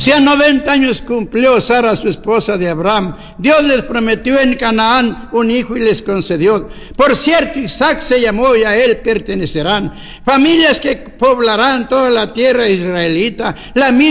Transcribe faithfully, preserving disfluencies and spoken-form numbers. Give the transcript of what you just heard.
Hacía noventa años cumplió Sara, su esposa de Abraham. Dios les prometió en Canaán un hijo y les concedió. Por cierto, Isaac se llamó y a él pertenecerán familias que poblarán toda la tierra israelita. La